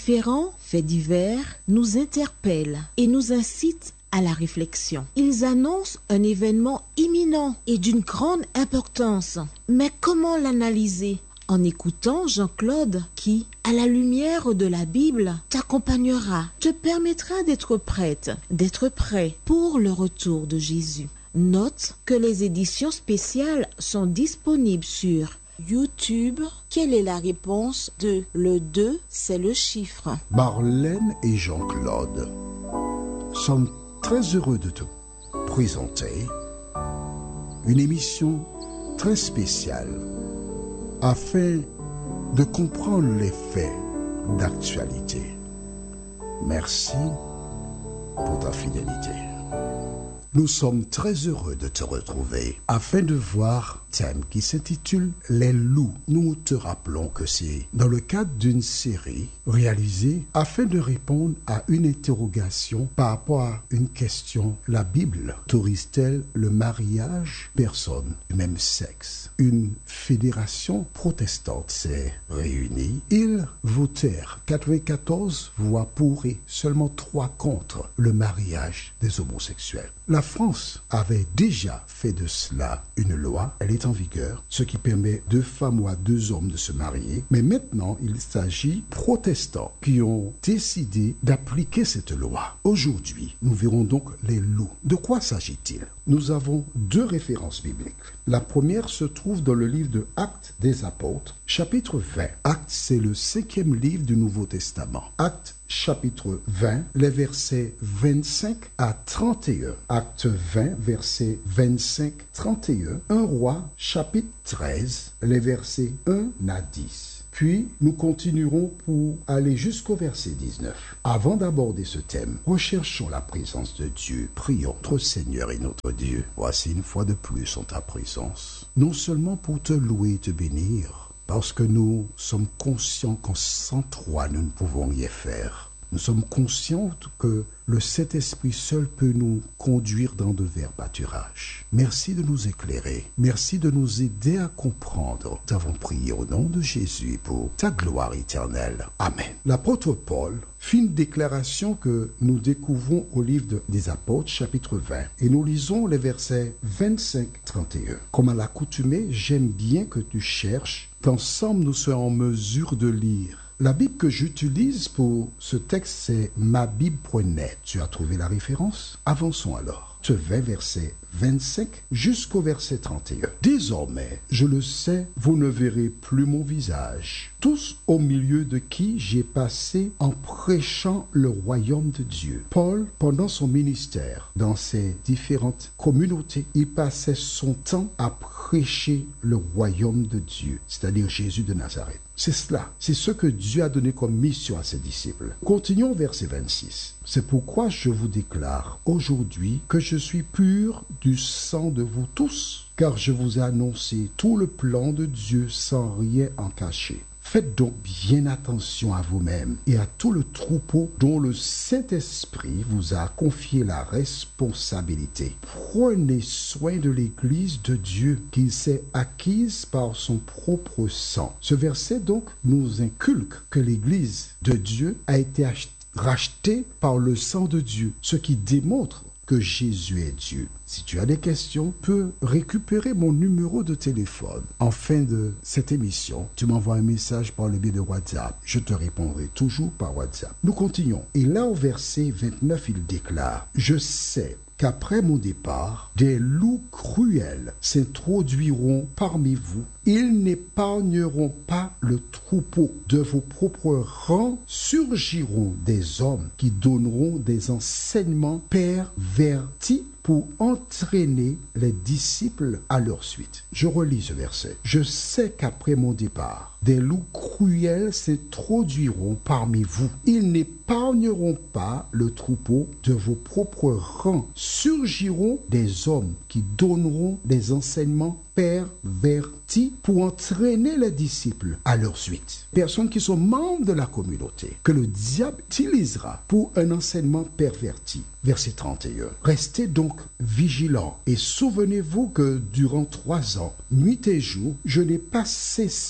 différents faits divers nous interpellent et nous incitent à la réflexion. Ils annoncent un événement imminent et d'une grande importance. Mais comment l'analyser? En écoutant Jean-Claude qui, à la lumière de la Bible, t'accompagnera, te permettra d'être prête, d'être prêt pour le retour de Jésus. Note que les éditions spéciales sont disponibles sur YouTube. Quelle est la réponse de le 2, c'est le chiffre? Marlène et Jean-Claude sommes très heureux de te présenter une émission très spéciale afin de comprendre les faits d'actualité. Merci pour ta fidélité. Nous sommes très heureux de te retrouver afin de voir un thème qui s'intitule Les loups. Nous te rappelons que c'est dans le cadre d'une série réalisée afin de répondre à une interrogation par rapport à une question. La Bible autorise-t-elle le mariage de personnes du même sexe? Une fédération protestante s'est réunie. Ils votèrent 94 voix pour et seulement 3 contre le mariage des homosexuels. La France avait déjà fait de cela une loi, elle est en vigueur, ce qui permet 2 femmes ou à 2 hommes de se marier. Mais maintenant, il s'agit de protestants qui ont décidé d'appliquer cette loi. Aujourd'hui, nous verrons donc les loups. De quoi s'agit-il? Nous avons 2 références bibliques. La première se trouve dans le livre de Actes des Apôtres, chapitre 20. Actes, c'est le 5e livre du Nouveau Testament. Actes chapitre 20, les versets 25 à 31. Acte 20, versets 25-31. 1 Roi, chapitre 13, les versets 1 à 10. Puis, nous continuerons pour aller jusqu'au verset 19. Avant d'aborder ce thème, recherchons la présence de Dieu. Prions notre Seigneur et notre Dieu. Voici une fois de plus en ta présence. Non seulement pour te louer et te bénir, parce que nous sommes conscients qu'en sans toi, nous ne pouvons rien faire. Nous sommes conscients que le Saint-Esprit seul peut nous conduire dans de verts pâturages. Merci de nous éclairer. Merci de nous aider à comprendre. Nous avons prié au nom de Jésus pour ta gloire éternelle. Amen. L'apôtre Paul fit une déclaration que nous découvrons au livre des Apôtres, chapitre 20. Et nous lisons les versets 25-31. Comme à l'accoutumée, j'aime bien que tu cherches qu'ensemble nous soyons en mesure de lire. La Bible que j'utilise pour ce texte, c'est mabible.net. Tu as trouvé la référence? Avançons alors. Ce 20 verset 25 jusqu'au verset 31. Désormais, je le sais, vous ne verrez plus mon visage. Tous au milieu de qui j'ai passé en prêchant le royaume de Dieu. Paul, pendant son ministère, dans ses différentes communautés, il passait son temps à prêcher le royaume de Dieu, c'est-à-dire Jésus de Nazareth. C'est cela, c'est ce que Dieu a donné comme mission à ses disciples. Continuons verset 26. C'est pourquoi je vous déclare aujourd'hui que je suis pur du sang de vous tous, car je vous ai annoncé tout le plan de Dieu sans rien en cacher. Faites donc bien attention à vous-même et à tout le troupeau dont le Saint-Esprit vous a confié la responsabilité. Prenez soin de l'Église de Dieu qu'il s'est acquise par son propre sang. Ce verset donc nous inculque que l'Église de Dieu a été rachetée par le sang de Dieu, ce qui démontre que Jésus est Dieu. Si tu as des questions, tu peux récupérer mon numéro de téléphone. En fin de cette émission, tu m'envoies un message par le biais de WhatsApp. Je te répondrai toujours par WhatsApp. Nous continuons. Et là, au verset 29, il déclare « Je sais qu'après mon départ, des loups cruels s'introduiront parmi vous. Ils n'épargneront pas le troupeau. De vos propres rangs surgiront des hommes qui donneront des enseignements pervertis pour entraîner les disciples à leur suite. » Je relis ce verset. « Je sais qu'après mon départ, des loups cruels s'introduiront parmi vous. Ils n'épargneront pas le troupeau. De vos propres rangs surgiront des hommes qui donneront des enseignements pervertis pour entraîner les disciples à leur suite. » Personnes qui sont membres de la communauté, que le diable utilisera pour un enseignement perverti. Verset 31. Restez donc vigilants et souvenez-vous que durant 3 ans, nuit et jour, je n'ai pas cessé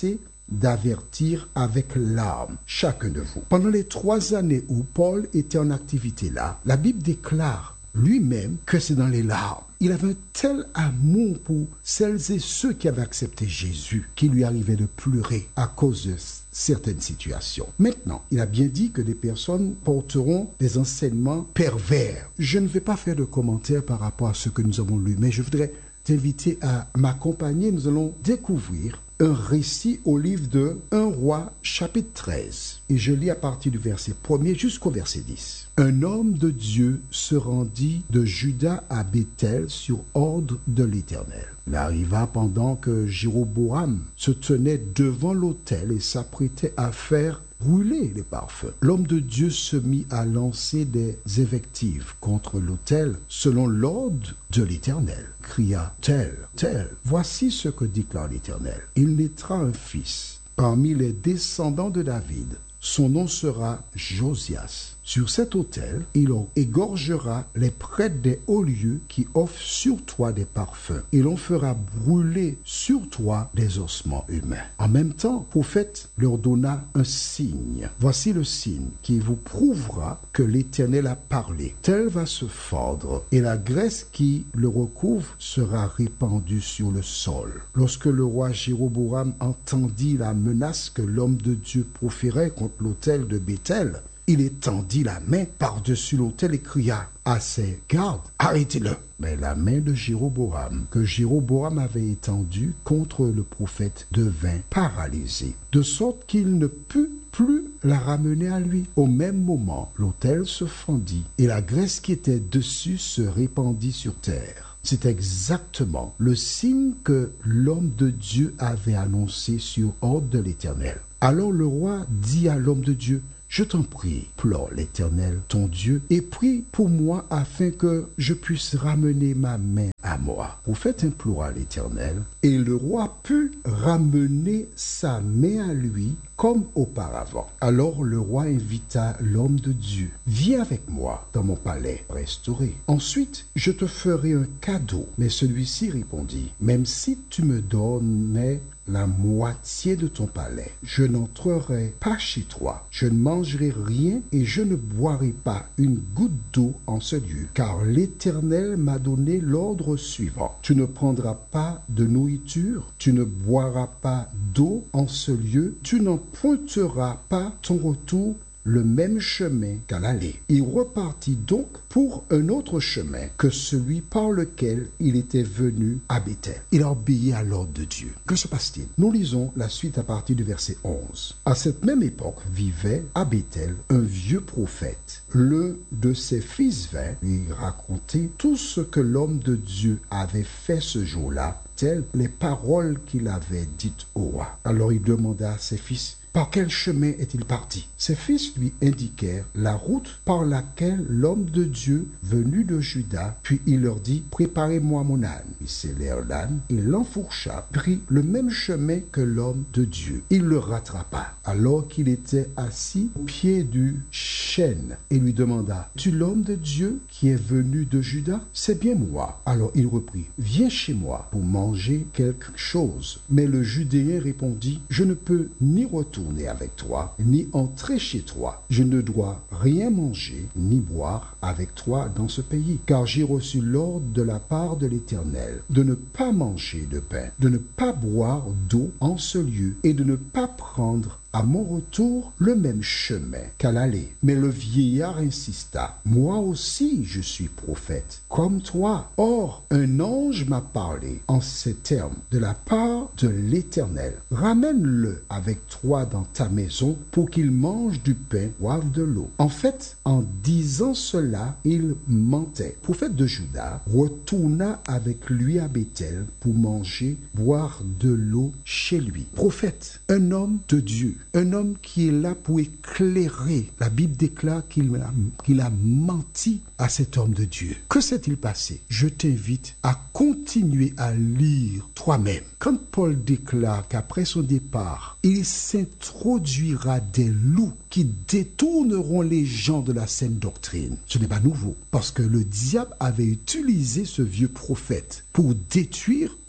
d'avertir avec larmes chacun de vous. Pendant les 3 années où Paul était en activité là, la Bible déclare lui-même que c'est dans les larmes. Il avait un tel amour pour celles et ceux qui avaient accepté Jésus qu'il lui arrivait de pleurer à cause de certaines situations. Maintenant, il a bien dit que des personnes porteront des enseignements pervers. Je ne vais pas faire de commentaires par rapport à ce que nous avons lu, mais je voudrais t'inviter à m'accompagner. Nous allons découvrir un récit au livre de 1 Roi, chapitre 13. Et je lis à partir du verset 1er jusqu'au verset 10. Un homme de Dieu se rendit de Juda à Béthel sur ordre de l'Éternel. Il arriva pendant que Jéroboam se tenait devant l'autel et s'apprêtait à faire brûler les parfums. L'homme de Dieu se mit à lancer des invectives contre l'autel selon l'ordre de l'Éternel. Cria tel, voici ce que déclare l'Éternel. Il naîtra un fils parmi les descendants de David. Son nom sera Josias. Sur cet autel, il égorgera les prêtres des hauts lieux qui offrent sur toi des parfums. Et l'on fera brûler sur toi des ossements humains. En même temps, le prophète leur donna un signe. Voici le signe qui vous prouvera que l'Éternel a parlé. Tel va se fondre, et la graisse qui le recouvre sera répandue sur le sol. Lorsque le roi Jéroboam entendit la menace que l'homme de Dieu proférait contre l'autel de Béthel, il étendit la main par-dessus l'autel et cria à ses gardes, arrêtez-le. Mais la main de Jéroboam, que Jéroboam avait étendue contre le prophète, devint paralysée, de sorte qu'il ne put plus la ramener à lui. Au même moment, l'autel se fendit et la graisse qui était dessus se répandit sur terre. C'est exactement le signe que l'homme de Dieu avait annoncé sur ordre de l'Éternel. Alors le roi dit à l'homme de Dieu, je t'en prie, implore l'Éternel, ton Dieu, et prie pour moi afin que je puisse ramener ma main à moi. Le prophète implora l'Éternel, et le roi put ramener sa main à lui comme auparavant. Alors le roi invita l'homme de Dieu. Viens avec moi dans mon palais restauré. Ensuite, je te ferai un cadeau. Mais celui-ci répondit, même si tu me donnais la moitié de ton palais, je n'entrerai pas chez toi, je ne mangerai rien et je ne boirai pas une goutte d'eau en ce lieu, car l'Éternel m'a donné l'ordre suivant. Tu ne prendras pas de nourriture, tu ne boiras pas d'eau en ce lieu, tu n'emprunteras pas ton retour le même chemin qu'à l'aller. Il repartit donc pour un autre chemin que celui par lequel il était venu à Béthel. Il a obéi à l'ordre de Dieu. Que se passe-t-il? Nous lisons la suite à partir du verset 11. À cette même époque vivait à Béthel un vieux prophète. L'un de ses fils vint lui raconter tout ce que l'homme de Dieu avait fait ce jour-là, telles les paroles qu'il avait dites au roi. Alors il demanda à ses fils, par quel chemin est-il parti? Ses fils lui indiquèrent la route par laquelle l'homme de Dieu venu de Juda, puis il leur dit, préparez-moi mon âne. Il scellèrent l'âne, il l'enfourcha, prit le même chemin que l'homme de Dieu. Il le rattrapa, alors qu'il était assis au pied du chêne, et lui demanda, tu l'homme de Dieu qui est venu de Juda? C'est bien moi. Alors il reprit, viens chez moi pour manger quelque chose. Mais le Judéen répondit, je ne peux ni retourner avec toi, ni entrer chez toi. Je ne dois rien manger, ni boire avec toi dans ce pays, car j'ai reçu l'ordre de la part de l'Éternel de ne pas manger de pain, de ne pas boire d'eau en ce lieu, et de ne pas prendre à mon retour le même chemin qu'à l'aller. Mais le vieillard insista, moi aussi je suis prophète, comme toi. Or, un ange m'a parlé en ces termes de la part de l'Éternel. Ramène-le avec toi dans ta maison pour qu'il mange du pain, boive de l'eau. En fait, en disant cela, il mentait. Le prophète de Juda retourna avec lui à Béthel pour manger, boire de l'eau chez lui. Prophète, un homme de Dieu, un homme qui est là pour éclairer. La Bible déclare qu'il a menti à cet homme de Dieu. Que s'est-il passé? Je t'invite à continuer à lire toi-même. Quand Paul déclare qu'après son départ, il s'introduira des loups qui détourneront les gens de la saine doctrine, ce n'est pas nouveau, parce que le diable avait utilisé ce vieux prophète pour détruire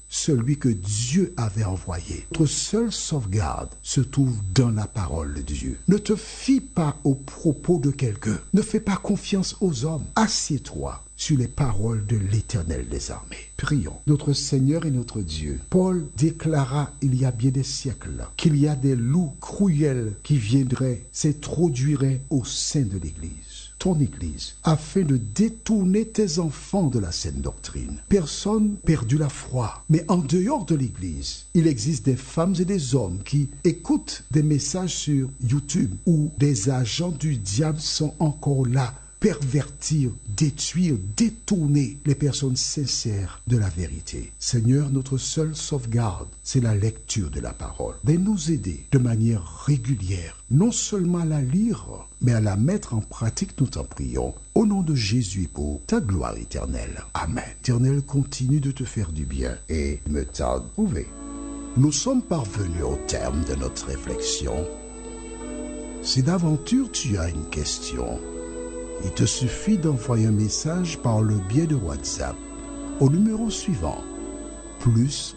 celui que Dieu avait envoyé. Notre seule sauvegarde se trouve dans la parole de Dieu. Ne te fie pas aux propos de quelqu'un. Ne fais pas confiance aux hommes. Assieds-toi sur les paroles de l'Éternel des armées. Prions. Notre Seigneur et notre Dieu, Paul déclara il y a bien des siècles qu'il y a des loups cruels qui viendraient, s'introduiraient au sein de l'Église, ton Église, afin de détourner tes enfants de la saine doctrine. Personne perdu la foi, mais en dehors de l'Église, il existe des femmes et des hommes qui écoutent des messages sur YouTube où des agents du diable sont encore là, pervertir, détruire, détourner les personnes sincères de la vérité. Seigneur, notre seule sauvegarde, c'est la lecture de la parole. Mais nous aider de manière régulière, non seulement à la lire, mais à la mettre en pratique, nous t'en prions. Au nom de Jésus et pour ta gloire éternelle. Amen. Éternel, continue de te faire du bien et me t'en prouver. Nous sommes parvenus au terme de notre réflexion. Si d'aventure tu as une question, il te suffit d'envoyer un message par le biais de WhatsApp au numéro suivant, plus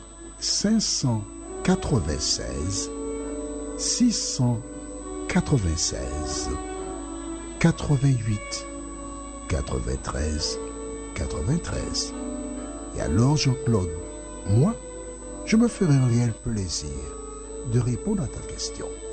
596 696 88 93 93. Et alors Jean-Claude, moi, je me ferai un réel plaisir de répondre à ta question.